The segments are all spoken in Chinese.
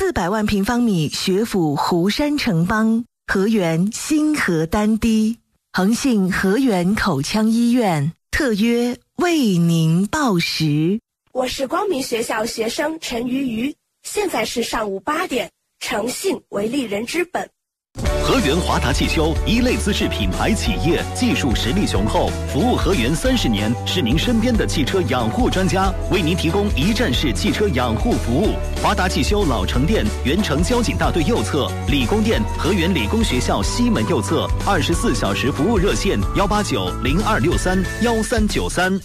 400万平方米学府湖山城邦，河源新河丹堤，恒信河源口腔医院特约为您报时。 我是光明学校学生陈瑜瑜，现在是上午8点。诚信为利人之本。 河源华达汽修一类资质品牌企业，技术实力雄厚，服务河源30年，是您身边的汽车养护专家，为您提供一站式汽车养护服务。华达汽修老城店原城交警大队右侧，理工店河源理工学校西门右侧，24小时服务热线189-0263-1393。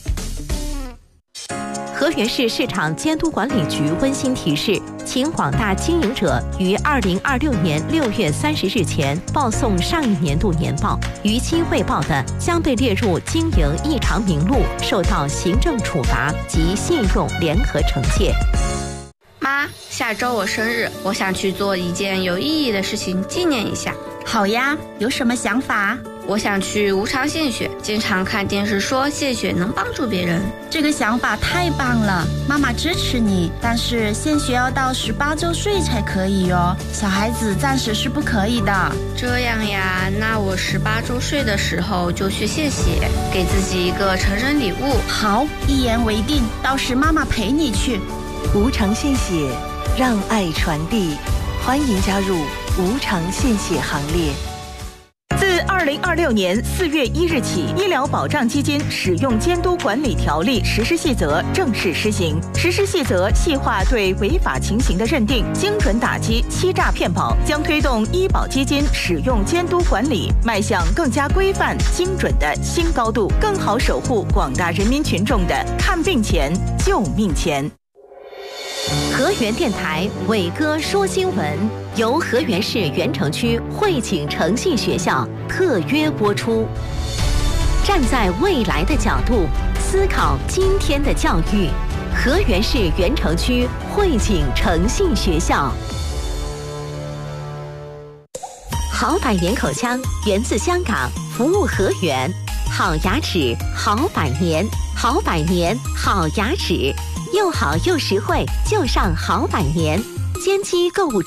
河源市市场监督管理局温馨提示，请广大经营者于2026年6月30日前报送上一年度年报，逾期未报的将被列入经营异常名录，受到行政处罚及信用联合惩戒。 妈，下周我生日，我想去做一件有意义的事情纪念一下。 好呀，有什么想法？ 我想去无偿献血，经常看电视说献血能帮助别人。 这个想法太棒了，妈妈支持你，但是献血要到18周岁才可以哟，小孩子暂时是不可以的。 这样呀，那我18周岁的时候就去献血，给自己一个成人礼物。 好，一言为定，到时妈妈陪你去。 无偿献血，让爱传递，欢迎加入无偿献血行列。 自2026年4月1日起，医疗保障基金使用监督管理条例实施细则正式施行。实施细则细化对违法情形的认定，精准打击欺诈骗保，将推动医保基金使用监督管理迈向更加规范、精准的新高度，更好守护广大人民群众的看病钱、救命钱。 河源电台伟哥说新闻，由河源市源城区汇景诚信学校特约播出。站在未来的角度思考今天的教育，河源市源城区汇景诚信学校。好百年口腔源自香港，服务河源。好牙齿，好百年，好百年，好牙齿。又好又实惠，就上好百年。坚基购物